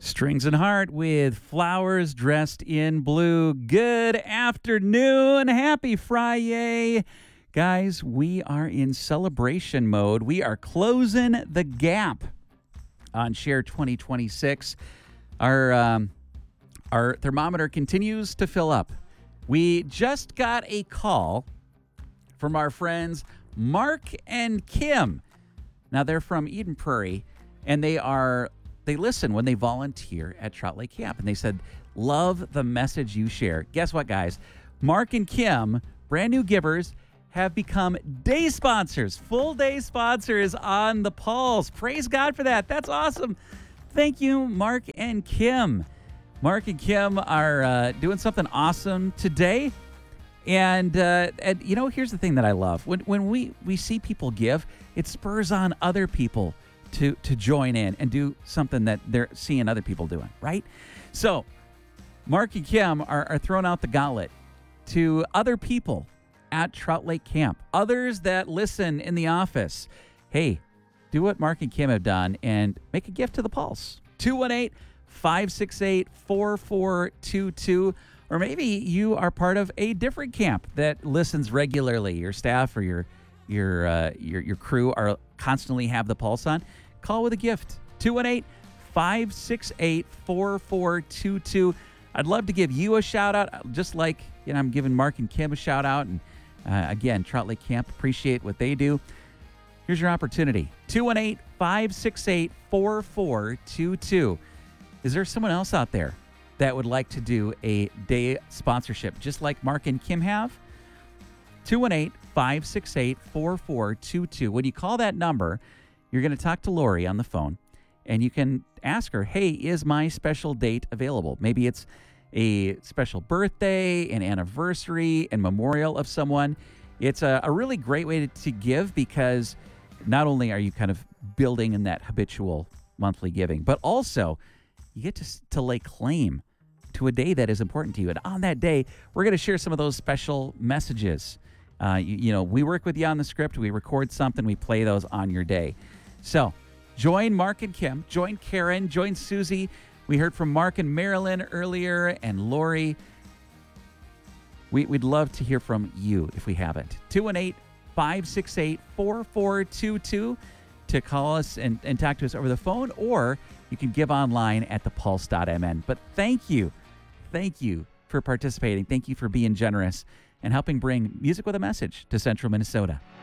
Strings and Heart with Flowers Dressed in Blue. Good afternoon. Happy Friday. Guys, we are in celebration mode. We are closing the gap on Share 2026. Our thermometer continues to fill up. We just got a call from our friends Mark and Kim. Now, they're from Eden Prairie, and they listen when they volunteer at Trout Lake Camp. And they said, love the message you share. Guess what, guys? Mark and Kim, brand new givers, have become day sponsors, full day sponsors on the Pulse. Praise God for that. That's awesome. Thank you, Mark and Kim. Mark and Kim are doing something awesome today. And you know, here's the thing that I love. When we see people give, it spurs on other people to join in and do something that they're seeing other people doing, right? So Mark and Kim are throwing out the gauntlet to other people at Trout Lake Camp, others that listen in the office. Hey, do what Mark and Kim have done and make a gift to the Pulse. 218-568-4422. Or maybe you are part of a different camp that listens regularly. Your staff or your crew are constantly have the Pulse on. Call with a gift. 218-568-4422. I'd love to give you a shout out, just like I'm giving Mark and Kim a shout out. And again, Trout Lake Camp, appreciate what they do. Here's your opportunity. 218-568-4422. Is there someone else out there that would like to do a day sponsorship, just like Mark and Kim have? 218-568-4422. When you call that number, you're going to talk to Lori on the phone, and you can ask her, hey, is my special date available? Maybe it's a special birthday, an anniversary, and memorial of someone. It's a really great way to give, because not only are you kind of building in that habitual monthly giving, but also you get to lay claim to a day that is important to you. And on that day, we're going to share some of those special messages. We work with you on the script. We record something. We play those on your day. So join Mark and Kim. Join Karen. Join Susie. We heard from Mark and Marilyn earlier, and Lori. We'd love to hear from you if we haven't. 218-568-4422 to call us and talk to us over the phone, or you can give online at thepulse.mn. But thank you for participating. Thank you for being generous and helping bring music with a message to Central Minnesota.